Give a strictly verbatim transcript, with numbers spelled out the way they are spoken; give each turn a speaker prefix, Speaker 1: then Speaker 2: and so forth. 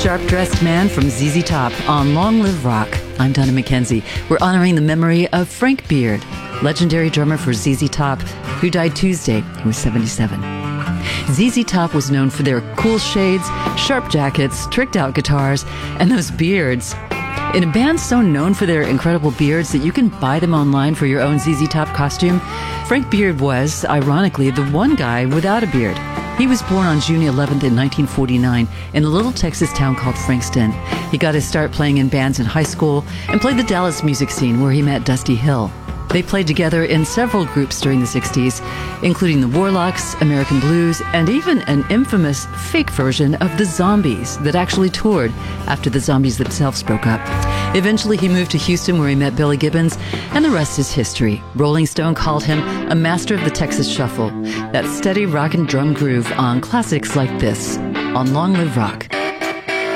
Speaker 1: Sharp-dressed man from Z Z Top on Long Live Rock. I'm Donna McKenzie. We're honoring the memory of Frank Beard, legendary drummer for Z Z Top, who died Tuesday. He was seventy-seven. Z Z Top was known for their cool shades, sharp jackets, tricked-out guitars, and those beards. In a band so known for their incredible beards that you can buy them online for your own Z Z Top costume, Frank Beard was, ironically, the one guy without a beard. He was born on June eleventh in nineteen forty-nine in a little Texas town called Frankston. He got his start playing in bands in high school and played the Dallas music scene where he met Dusty Hill. They played together in several groups during the sixties, including the Warlocks, American Blues, and even an infamous fake version of the Zombies that actually toured after the Zombies themselves broke up. Eventually, he moved to Houston where he met Billy Gibbons, and the rest is history. Rolling Stone called him a master of the Texas Shuffle, that steady rock and drum groove on classics like this, on Long Live Rock.